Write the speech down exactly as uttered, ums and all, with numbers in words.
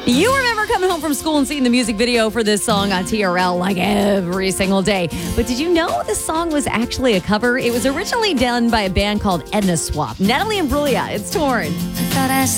You remember coming home from school and seeing the music video for this song on T R L like every single day. But did you know this song was actually a cover? It was originally done by a band called Edna Swap. Natalie Imbruglia, it's Torn. I thought I